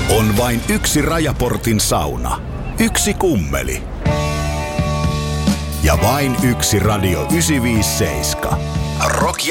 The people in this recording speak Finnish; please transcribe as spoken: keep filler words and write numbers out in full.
On vain yksi Rajaportin sauna. Yksi kummeli. Ja vain yksi Radio yhdeksänsataaviisikymmentäseitsemän. Rock